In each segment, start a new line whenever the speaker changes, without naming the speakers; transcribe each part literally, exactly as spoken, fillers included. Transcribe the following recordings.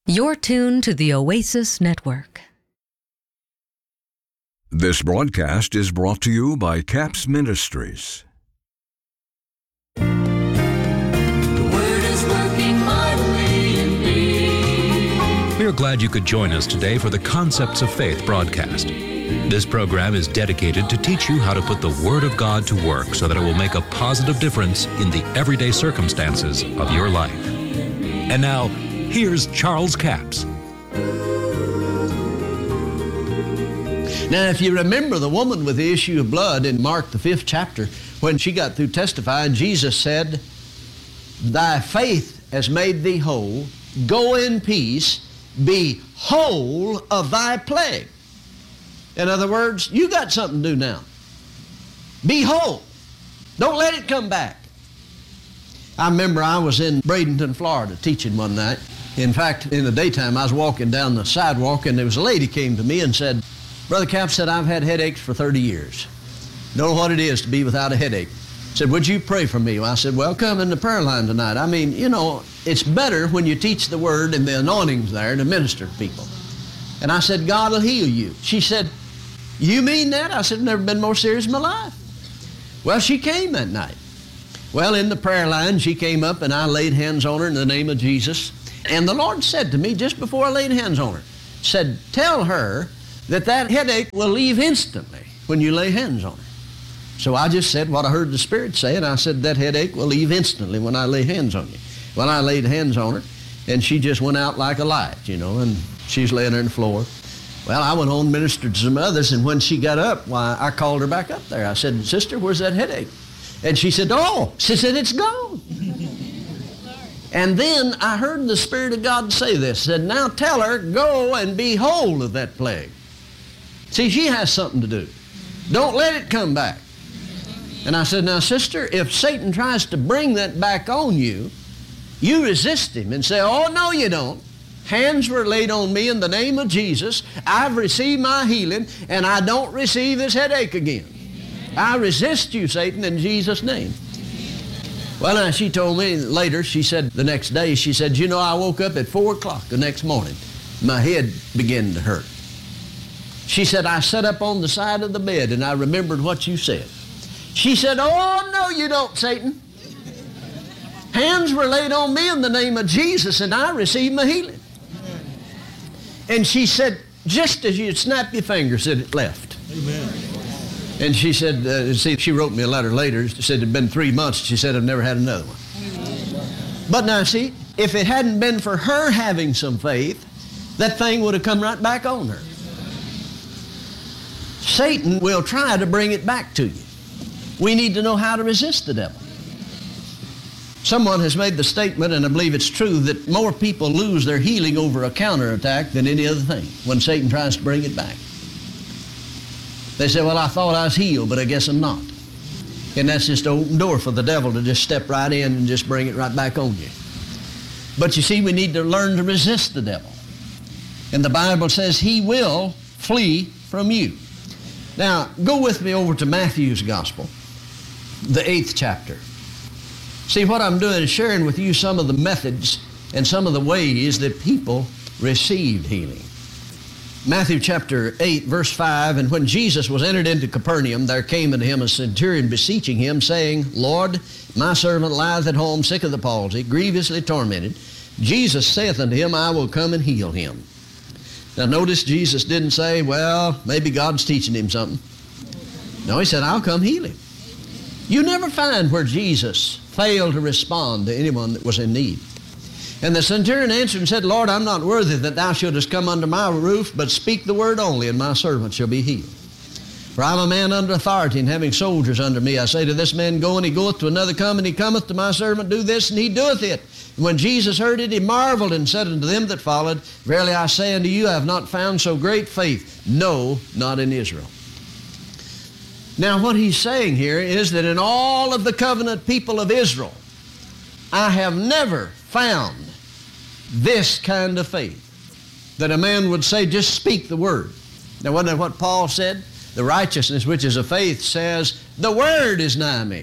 You're tuned to the Oasis Network.
This broadcast is brought to you by Capps Ministries.
The Word is working mightily in me.
We are glad you could join us today for the Concepts of Faith broadcast. This program is dedicated to teach you how to put the Word of God to work so that it will make a positive difference in the everyday circumstances of your life. And now, here's Charles Capps.
Now, if you remember the woman with the issue of blood in Mark, the fifth chapter, when she got through testifying, Jesus said, "Thy faith has made thee whole. Go in peace. Be whole of thy plague." In other words, you got something to do now. Be whole. Don't let it come back. I remember I was in Bradenton, Florida, teaching one night. In fact, in the daytime, I was walking down the sidewalk, and there was a lady came to me and said, "Brother Capps," said, "I've had headaches for thirty years. Don't know what it is to be without a headache." Said, "Would you pray for me?" Well, I said, "Well, come in the prayer line tonight." I mean, you know, it's better when you teach the Word and the anointing's there to minister to people. And I said, "God will heal you." She said, "You mean that?" I said, "I've never been more serious in my life." Well, she came that night. Well, in the prayer line, she came up and I laid hands on her in the name of Jesus. And the Lord said to me just before I laid hands on her, said, "Tell her that that headache will leave instantly when you lay hands on her." So I just said what I heard the Spirit say, and I said, "That headache will leave instantly when I lay hands on you." Well, I laid hands on her, and she just went out like a light, you know, and she's laying there on the floor. Well, I went on and ministered to some others, and when she got up, why, I called her back up there. I said, "Sister, where's that headache?" And she said, "Oh," she said, "it's gone." And then I heard the Spirit of God say this, said, "Now tell her, go and be whole of that plague." See, she has something to do. Don't let it come back. And I said, "Now, sister, if Satan tries to bring that back on you, you resist him and say, 'Oh, no, you don't. Hands were laid on me in the name of Jesus. I've received my healing, and I don't receive this headache again. I resist you, Satan, in Jesus' name." Well, now, she told me later, she said the next day, she said, "You know, I woke up at four o'clock the next morning. My head began to hurt." She said, "I sat up on the side of the bed and I remembered what you said." She said, "Oh, no, you don't, Satan. Hands were laid on me in the name of Jesus and I received my healing." And she said, just as you'd snap your fingers, said it left. Amen. And she said, uh, see, she wrote me a letter later. She said it had been three months. She said, "I've never had another one." But now, see, if it hadn't been for her having some faith, that thing would have come right back on her. Satan will try to bring it back to you. We need to know how to resist the devil. Someone has made the statement, and I believe it's true, that more people lose their healing over a counterattack than any other thing when Satan tries to bring it back. They say, "Well, I thought I was healed, but I guess I'm not." And that's just an open door for the devil to just step right in and just bring it right back on you. But you see, we need to learn to resist the devil. And the Bible says he will flee from you. Now, go with me over to Matthew's Gospel, the eighth chapter. See, what I'm doing is sharing with you some of the methods and some of the ways that people received healing. Matthew chapter eight, verse five, "And when Jesus was entered into Capernaum, there came unto him a centurion beseeching him, saying, Lord, my servant lieth at home, sick of the palsy, grievously tormented. Jesus saith unto him, I will come and heal him." Now notice Jesus didn't say, "Well, maybe God's teaching him something." No, he said, "I'll come heal him." You never find where Jesus failed to respond to anyone that was in need. And the centurion answered and said, "Lord, I'm not worthy that thou shouldest come under my roof, but speak the word only, and my servant shall be healed. For I'm a man under authority, and having soldiers under me. I say to this man, Go, and he goeth, to another, Come, and he cometh, to my servant, Do this, and he doeth it." And when Jesus heard it, he marveled, and said unto them that followed, "Verily I say unto you, I have not found so great faith, no, not in Israel." Now what he's saying here is that in all of the covenant people of Israel, I have never found this kind of faith, that a man would say, just speak the word. Now wasn't that what Paul said? The righteousness which is of faith says, the word is nigh me.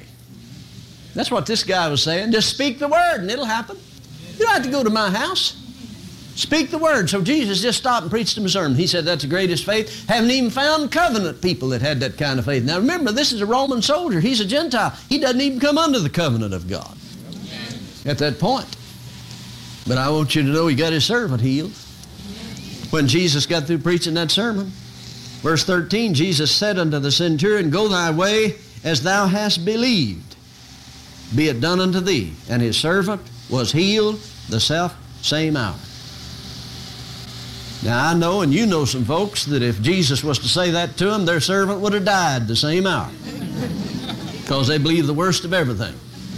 That's what this guy was saying. Just speak the word and it'll happen. You don't have to go to my house. Speak the word. So Jesus just stopped and preached him a sermon. He said that's the greatest faith. Haven't even found covenant people that had that kind of faith. Now remember, this is a Roman soldier. He's a Gentile. He doesn't even come under the covenant of God at that point. But I want you to know he got his servant healed. When Jesus got through preaching that sermon, verse thirteen, Jesus said unto the centurion, Go thy way as thou hast believed. Be it done unto thee. And his servant was healed the self same hour. Now I know, and you know some folks, that if Jesus was to say that to them, their servant would have died the same hour. Because they believe the worst of everything.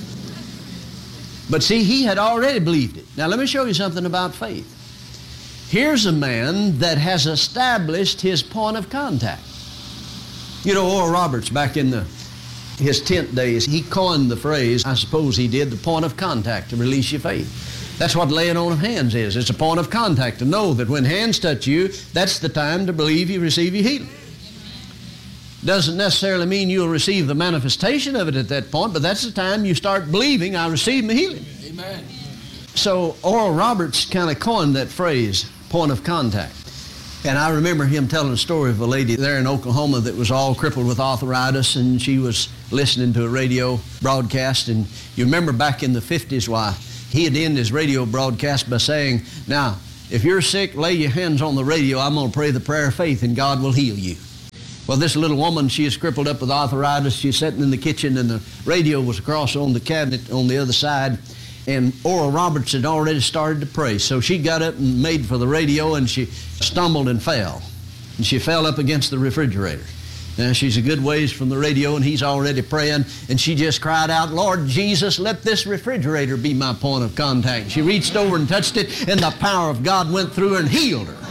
But see, he had already believed it. Now let me show you something about faith. Here's a man that has established his point of contact. You know, Oral Roberts, back in the, his tent days, he coined the phrase, I suppose he did, the point of contact to release your faith. That's what laying on of hands is. It's a point of contact to know that when hands touch you, that's the time to believe you receive your healing. Doesn't necessarily mean you'll receive the manifestation of it at that point, but that's the time you start believing, I receive my healing.
Amen.
So Oral Roberts kind of coined that phrase, point of contact. And I remember him telling a story of a lady there in Oklahoma that was all crippled with arthritis, and she was listening to a radio broadcast. And you remember back in the fifties, why, he had ended his radio broadcast by saying, now, if you're sick, lay your hands on the radio. I'm going to pray the prayer of faith, and God will heal you. Well, this little woman, she is crippled up with arthritis. She's sitting in the kitchen, and the radio was across on the cabinet on the other side. And Oral Roberts had already started to pray. So she got up and made for the radio, and she stumbled and fell. And she fell up against the refrigerator. Now, she's a good ways from the radio, and he's already praying. And she just cried out, Lord Jesus, let this refrigerator be my point of contact. She reached over and touched it, and the power of God went through her and healed her.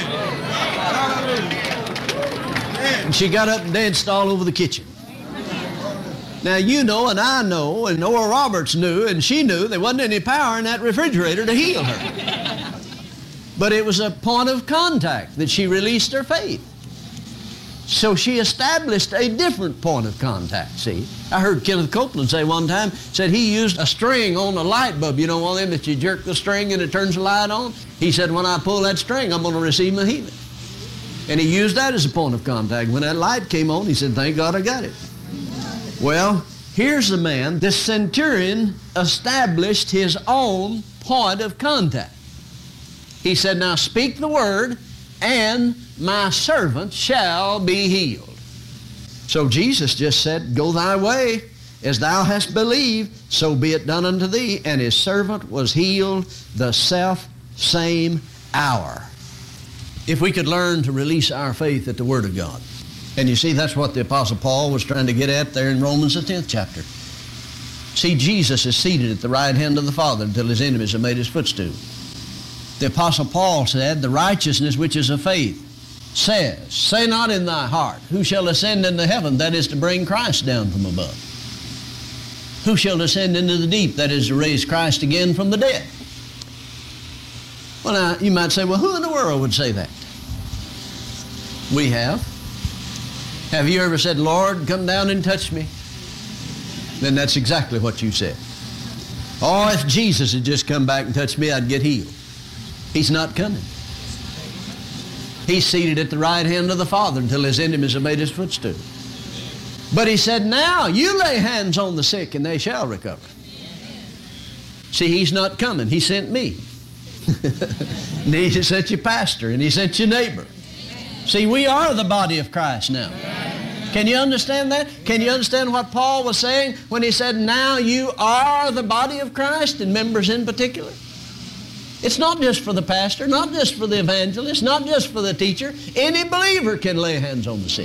And she got up and danced all over the kitchen. Now, you know, and I know, and Oral Roberts knew, and she knew there wasn't any power in that refrigerator to heal her. But it was a point of contact that she released her faith. So she established a different point of contact, see. I heard Kenneth Copeland say one time, said he used a string on a light bulb, you know, one of them that you jerk the string and it turns the light on. He said, when I pull that string, I'm going to receive my healing. And he used that as a point of contact. When that light came on, he said, thank God I got it. Well, here's the man, this centurion established his own point of contact. He said, now speak the word, and my servant shall be healed. So Jesus just said, go thy way, as thou hast believed, so be it done unto thee. And his servant was healed the self same hour. If we could learn to release our faith at the Word of God. And you see, that's what the Apostle Paul was trying to get at there in Romans the tenth chapter. See, Jesus is seated at the right hand of the Father until his enemies are made his footstool. The Apostle Paul said, the righteousness which is of faith says, say not in thy heart, who shall ascend into heaven? That is to bring Christ down from above. Who shall descend into the deep? That is to raise Christ again from the dead. Well, now, you might say, well, who in the world would say that? We have. Have you ever said, Lord, come down and touch me? Then that's exactly what you said. Oh, if Jesus had just come back and touched me, I'd get healed. He's not coming. He's seated at the right hand of the Father until his enemies have made his footstool. But he said, now you lay hands on the sick and they shall recover. See, he's not coming. He sent me. And he sent your pastor and he sent your neighbor. See, we are the body of Christ now. Can you understand that? Can you understand what Paul was saying when he said, now you are the body of Christ, and members in particular? It's not just for the pastor, not just for the evangelist, not just for the teacher. Any believer can lay hands on the sick.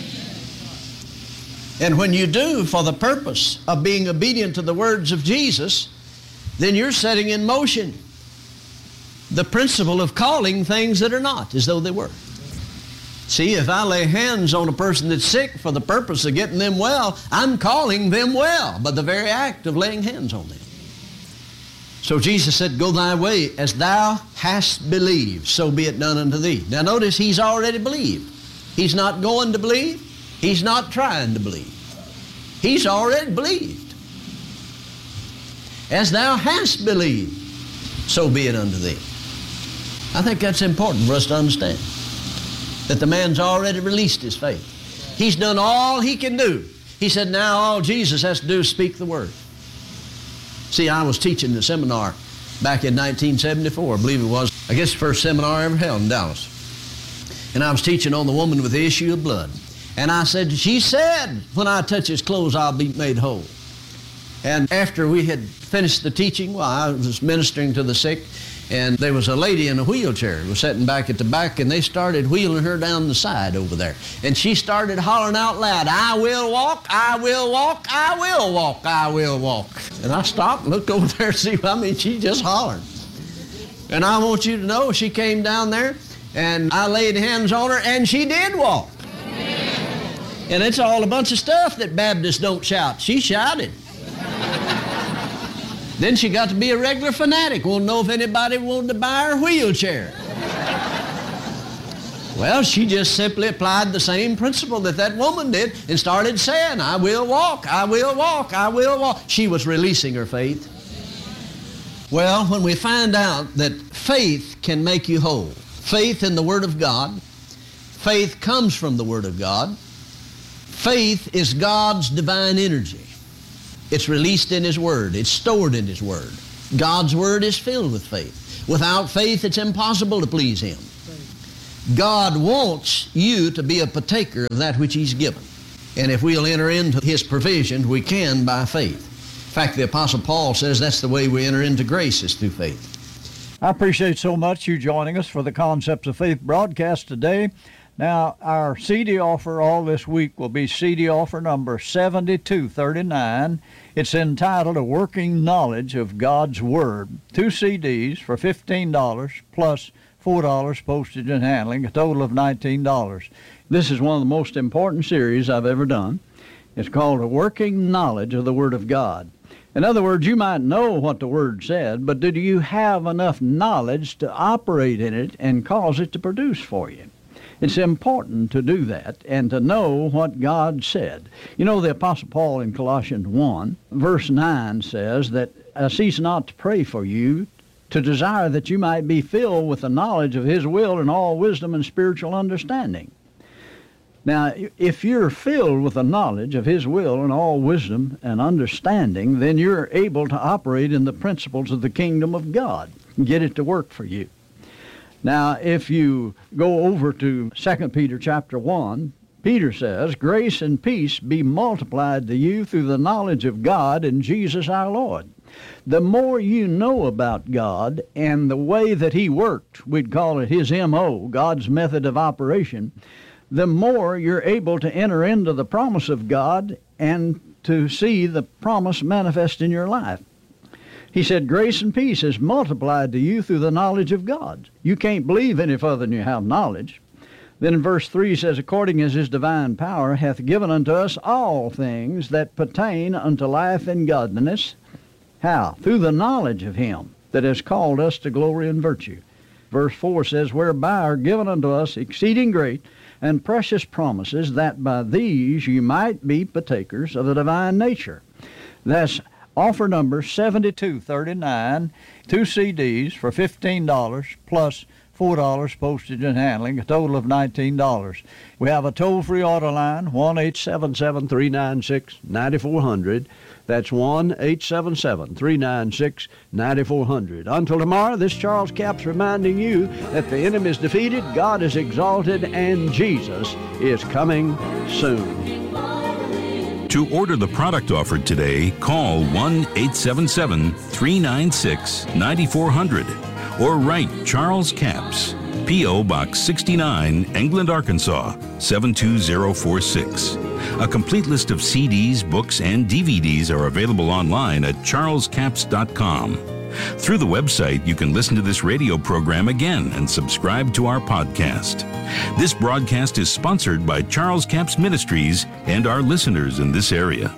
And when you do for the purpose of being obedient to the words of Jesus, then you're setting in motion the principle of calling things that are not as though they were. See, if I lay hands on a person that's sick for the purpose of getting them well, I'm calling them well by the very act of laying hands on them. So Jesus said, go thy way as thou hast believed, so be it done unto thee. Now notice, he's already believed. He's not going to believe. He's not trying to believe. He's already believed. As thou hast believed, so be it unto thee. I think that's important for us to understand, that the man's already released his faith. He's done all he can do. He said, now all Jesus has to do is speak the word. See, I was teaching the seminar back in nineteen seventy-four, I believe it was. I guess the first seminar I ever held in Dallas. And I was teaching on the woman with the issue of blood. And I said, she said, when I touch his clothes, I'll be made whole. And after we had finished the teaching, well, I was ministering to the sick, and there was a lady in a wheelchair who was sitting back at the back, and they started wheeling her down the side over there. And she started hollering out loud, I will walk, I will walk, I will walk, I will walk. And I stopped and looked over there to see, I mean, she just hollered. And I want you to know, she came down there, and I laid hands on her, and she did walk. And it's all a bunch of stuff that Baptists don't shout. She shouted. Then she got to be a regular fanatic. Won't know if anybody wanted to buy her wheelchair. Well, she just simply applied the same principle that that woman did and started saying, I will walk, I will walk, I will walk. She was releasing her faith. Well, when we find out that faith can make you whole, faith in the Word of God, faith comes from the Word of God, faith is God's divine energy. It's released in His Word. It's stored in His Word. God's Word is filled with faith. Without faith, it's impossible to please Him. God wants you to be a partaker of that which He's given. And if we'll enter into His provision, we can by faith. In fact, the Apostle Paul says that's the way we enter into grace, is through faith.
I appreciate so much you joining us for the Concepts of Faith broadcast today. Now, our C D offer all this week will be C D offer number seventy-two thirty-nine. It's entitled A Working Knowledge of God's Word. Two C Ds for fifteen dollars plus four dollars postage and handling, a total of nineteen dollars. This is one of the most important series I've ever done. It's called A Working Knowledge of the Word of God. In other words, you might know what the Word said, but do you have enough knowledge to operate in it and cause it to produce for you? It's important to do that and to know what God said. You know, the Apostle Paul in Colossians one, verse nine says that, I cease not to pray for you, to desire that you might be filled with the knowledge of His will and all wisdom and spiritual understanding. Now, if you're filled with the knowledge of His will and all wisdom and understanding, then you're able to operate in the principles of the kingdom of God and get it to work for you. Now, if you go over to Second Peter chapter one, Peter says, grace and peace be multiplied to you through the knowledge of God and Jesus our Lord. The more you know about God and the way that He worked, we'd call it His M O, God's method of operation, the more you're able to enter into the promise of God and to see the promise manifest in your life. He said, grace and peace is multiplied to you through the knowledge of God. You can't believe any further than you have knowledge. Then in verse three says, according as His divine power hath given unto us all things that pertain unto life and godliness. How? Through the knowledge of Him that has called us to glory and virtue. Verse four says, whereby are given unto us exceeding great and precious promises, that by these you might be partakers of the divine nature. That's offer number seventy-two thirty-nine, two C Ds for fifteen dollars plus four dollars postage and handling, a total of nineteen dollars. We have a toll-free order line, one eight seven seven, three nine six, nine four zero zero. That's one eight seven seven, three nine six, nine four zero zero. Until tomorrow, this Charles Capps reminding you that the enemy is defeated, God is exalted, and Jesus is coming soon.
To order the product offered today, call one eight seven seven, three nine six, nine four zero zero or write Charles Capps, P O Box sixty-nine, England, Arkansas, seven two zero four six. A complete list of C Ds, books, and D V Ds are available online at charles capps dot com. Through the website, you can listen to this radio program again and subscribe to our podcast. This broadcast is sponsored by Charles Capps Ministries and our listeners in this area.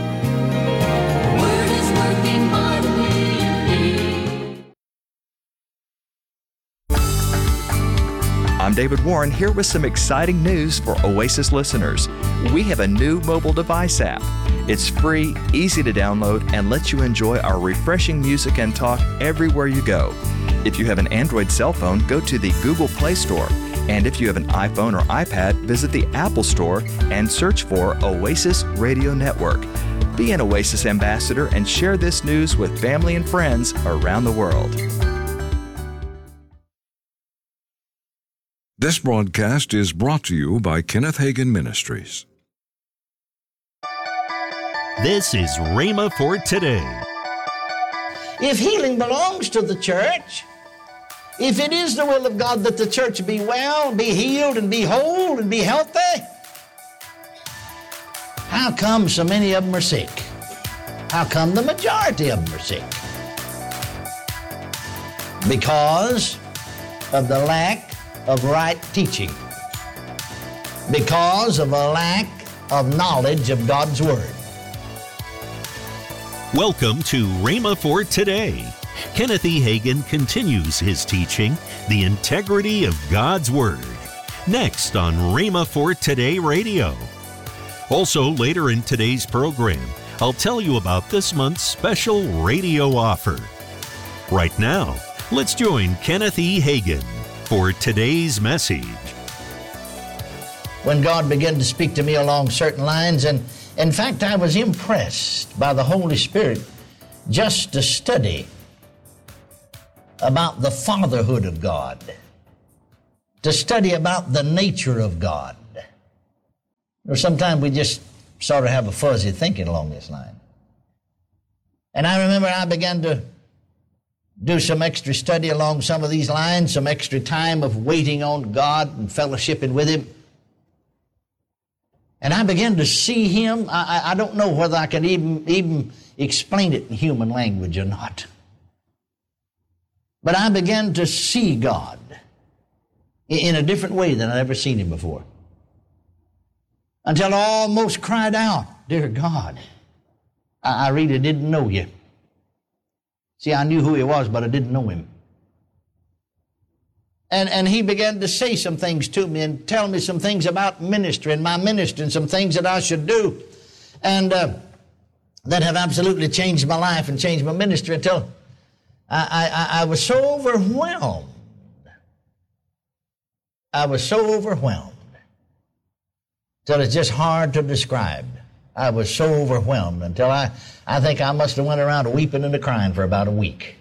Word is working mightily in me.
I'm David Warren here with some exciting news for Oasis listeners. We have a new mobile device app. It's free, easy to download, and lets you enjoy our refreshing music and talk everywhere you go. If you have an Android cell phone, go to the Google Play Store. And if you have an iPhone or iPad, visit the Apple Store and search for Oasis Radio Network. Be an Oasis ambassador and share this news with family and friends around the world.
This broadcast is brought to you by Kenneth Hagin Ministries.
This is Rhema for today.
If healing belongs to the church, if it is the will of God that the church be well, be healed, and be whole, and be healthy, how come so many of them are sick? How come the majority of them are sick? Because of the lack of right teaching. Because of a lack of knowledge of God's Word.
Welcome to Rhema for Today. Kenneth E. Hagin continues his teaching, The Integrity of God's Word. Next on Rhema for Today Radio. Also, later in today's program, I'll tell you about this month's special radio offer. Right now, let's join Kenneth E. Hagin for today's message.
When God began to speak to me along certain lines, and in fact, I was impressed by the Holy Spirit just to study about the fatherhood of God, to study about the nature of God. Or sometimes we just sort of have a fuzzy thinking along this line. And I remember I began to do some extra study along some of these lines, some extra time of waiting on God and fellowshipping with Him. And I began to see Him. I, I, I don't know whether I can even, even explain it in human language or not. But I began to see God in a different way than I'd ever seen Him before. Until I almost cried out, "Dear God, I, I really didn't know You." See, I knew who He was, but I didn't know Him. And, and He began to say some things to me and tell me some things about ministry and my ministry and some things that I should do. And uh, that have absolutely changed my life and changed my ministry until I, I, I was so overwhelmed. I was so overwhelmed till it's just hard to describe. I was so overwhelmed until I, I think I must have went around weeping and crying for about a week.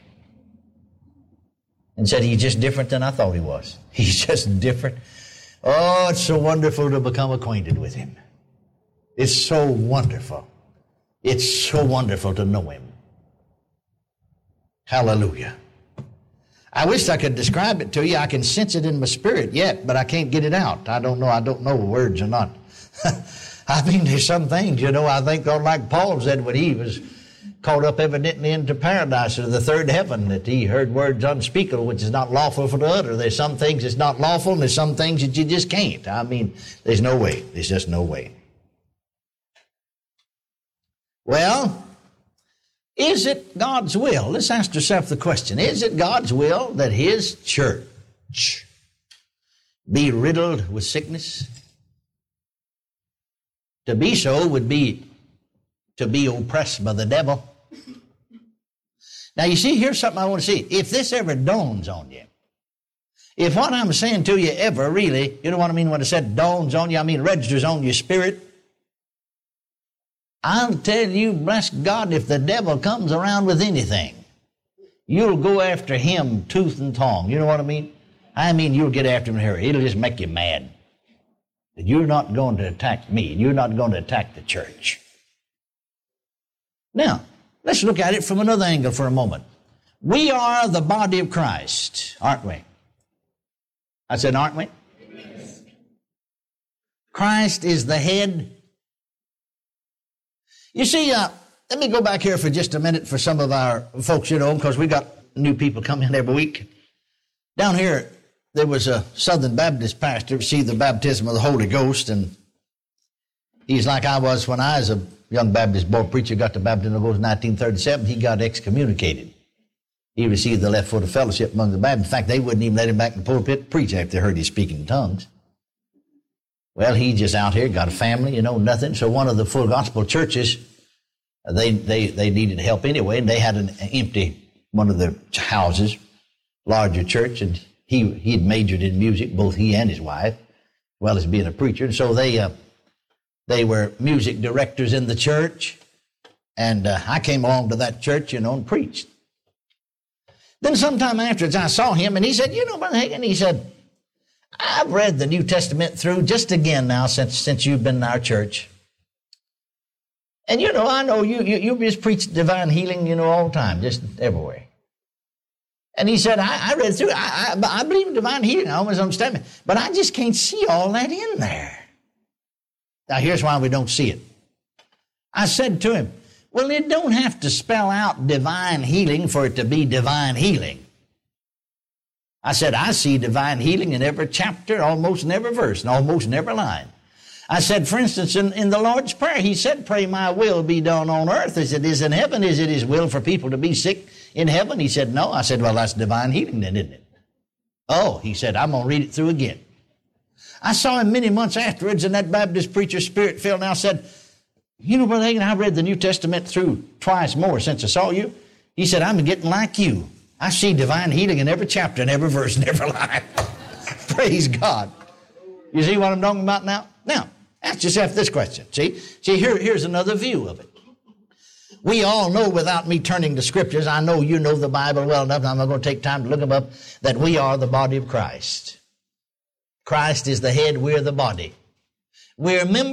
And said, He's just different than I thought He was. He's just different. Oh, it's so wonderful to become acquainted with Him. It's so wonderful. It's so wonderful to know Him. Hallelujah. I wish I could describe it to you. I can sense it in my spirit yet, but I can't get it out. I don't know. I don't know words or not. I mean, there's some things, you know, I think, like Paul said when he was caught up evidently into paradise or the third heaven, that he heard words unspeakable, which is not lawful for to utter. There's some things that's not lawful, and there's some things that you just can't. I mean, there's no way. There's just no way. Well, is it God's will? Let's ask yourself the question. Is it God's will that His church be riddled with sickness? To be so would be to be oppressed by the devil. Now, you see, here's something I want to see. If this ever dawns on you, if what I'm saying to you ever really, you know what I mean when I said dawns on you, I mean registers on your spirit, I'll tell you, bless God, if the devil comes around with anything, you'll go after him tooth and tongue. You know what I mean? I mean, you'll get after him in a hurry. It'll just make you mad. That you're not going to attack me. You're not going to attack the church. Now, let's look at it from another angle for a moment. We are the body of Christ, aren't we? I said, aren't we? Yes. Christ is the head. You see, uh, let me go back here for just a minute for some of our folks, you know, because we got new people come in every week. Down here, there was a Southern Baptist pastor received the baptism of the Holy Ghost, and he's like I was when I was a young Baptist boy preacher, got the baptism of the Holy Ghost in nineteen thirty-seven. He got excommunicated. He received the left foot of fellowship among the Baptists. In fact, they wouldn't even let him back in the pulpit to preach after they heard he speaking in tongues. Well, he just out here, got a family, you know, nothing. So one of the full gospel churches, they they they needed help anyway, and they had an empty one of the houses.
larger church, and he he had majored in music, both he and his wife, as well as being a preacher. And so they uh, they were music directors in the church, and uh, I came along to that church, you know, and preached. Then sometime afterwards, I saw him, and he said, "You know, Brother Hagin," he said, "I've read the New Testament through just again now since since you've been in our church. And, you know, I know you, you, you just preach divine healing, you know, all the time, just everywhere." And he said, I, I read through, I, I, I believe in divine healing, I almost understand it, but I just can't see all that in there. Now, here's why we don't see it. I said to him, well, it don't have to spell out divine healing for it to be divine healing. I said, I see divine healing in every chapter, almost in every verse, and almost in every line. I said, for instance, in, in the Lord's Prayer, he said, pray my will be done on earth as it is in heaven. Is it his will for people to be sick in heaven? He said, no. I said, well, that's divine healing then, isn't it? Oh, he said, I'm going to read it through again. I saw him many months afterwards, and that Baptist preacher's spirit filled, and I said, you know, Brother Hagin, I read the New Testament through twice more since I saw you. He said, I'm getting like you. I see divine healing in every chapter, and every verse, and every line. Praise God. You see what I'm talking about now? Now, ask yourself this question. See, see, here, here's another view of it. We all know, without me turning to scriptures, I know you know the Bible well enough, and I'm not going to take time to look them up, that we are the body of Christ. Christ is the head, we're the body. We're members